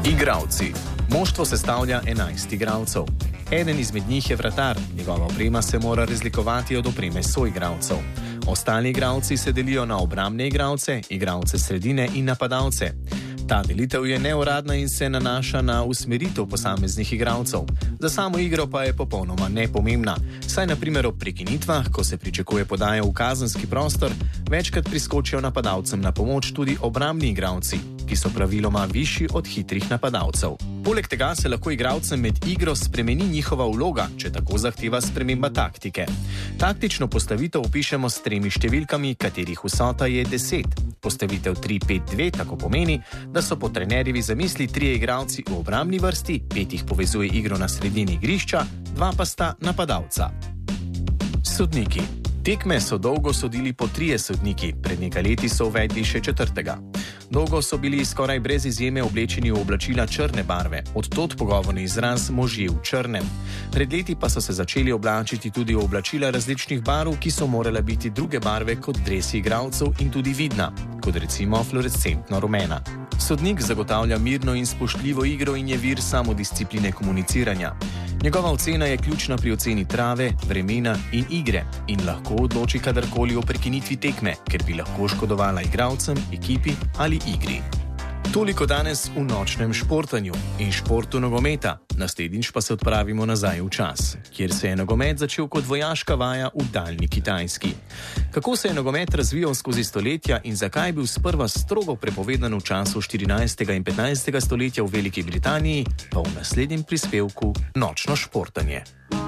Igralci. Moštvo sestavlja 11 igralcev. Eden izmed njih je vratar, njegova oprema se mora razlikovati od opreme soigralcev. Ostali igralci se delijo na obrambne igralce, igralce sredine in napadalce. Ta delitev je neuradna in se nanaša na usmeritev posameznih igralcev. Za samo igro pa je popolnoma nepomembna, saj na primer ob prekinitvah, ko se pričakuje podaja v kazenski prostor, večkrat priskočijo napadalcem na pomoč tudi obrambni igralci, ki so praviloma višji od hitrih napadalcev. Poleg tega se lahko igralcem med igro spremeni njihova vloga, če tako zahteva sprememba taktike. Taktično postavitev opišemo s 3 številkami, katerih vsota je 10. Postavitev 3-5-2 tako pomeni, da so po trenerjevi zamisli 3 igralci v obrambni vrsti, 5 jih povezuje igro na sredini igrišča, 2 pa sta napadalca. Sodniki. Tekme so dolgo sodili po 3 sodniki, pred nekaj leti so uvedli še 4. Dolgo so bili skoraj brez izjeme oblečeni v oblačila črne barve, od tod pogovorni izraz možje v črnem. Pred leti pa so se začeli oblačiti tudi v oblačila različnih barv, ki so morale biti druge barve kot dresi igralcev in tudi vidna, kot recimo fluorescentno rumena. Sodnik zagotavlja mirno in spoštljivo igro in je vir samodiscipline komuniciranja. Njegova ocena je ključna pri oceni trave, vremena in igre in lahko odloči kadarkoli o prekinitvi tekme, ker bi lahko škodovala igralcem, ekipi ali igri. Toliko danes v nočnem športanju in športu nogometa. Naslednjič pa se odpravimo nazaj v čas, kjer se je nogomet začel kot vojaška vaja v daljni Kitajski. Kako se je nogomet razvijal skozi stoletja in zakaj je bil sprva strogo prepovedan v času 14. in 15. stoletja v Veliki Britaniji, pa v naslednjem prispevku Nočno športanje.